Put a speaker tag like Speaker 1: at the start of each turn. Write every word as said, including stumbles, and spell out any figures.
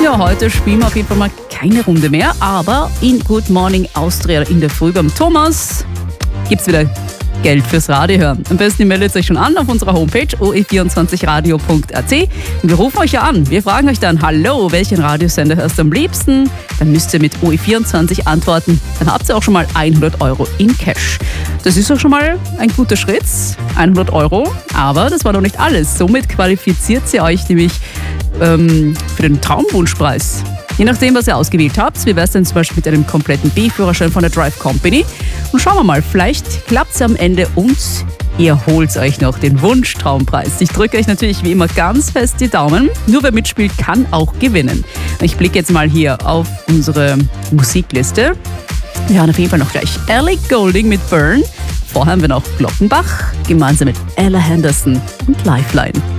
Speaker 1: Ja, heute spielen wir auf jeden Fall mal keine Runde mehr, aber in Good Morning Austria in der Früh beim Thomas gibt's wieder Geld fürs Radio hören. Am besten ihr meldet euch schon an auf unserer Homepage o e vierundzwanzig radio punkt a t und wir rufen euch ja an. Wir fragen euch dann, hallo, welchen Radiosender hörst du am liebsten? Dann müsst ihr mit O E vierundzwanzig antworten. Dann habt ihr auch schon mal hundert Euro in Cash. Das ist auch schon mal ein guter Schritt, hundert Euro. Aber das war noch nicht alles. Somit qualifiziert ihr euch nämlich ähm, für den Traumwunschpreis. Je nachdem, was ihr ausgewählt habt, wie wäre es denn zum Beispiel mit einem kompletten B-Führerschein von der Drive Company? Und schauen wir mal, vielleicht klappt es am Ende und ihr holt euch noch den Wunschtraumpreis. Ich drücke euch natürlich wie immer ganz fest die Daumen. Nur wer mitspielt, kann auch gewinnen. Ich blicke jetzt mal hier auf unsere Musikliste. Wir haben auf jeden Fall noch gleich Ellie Goulding mit Burn. Vorher haben wir noch Glockenbach, gemeinsam mit Ella Henderson und Lifeline.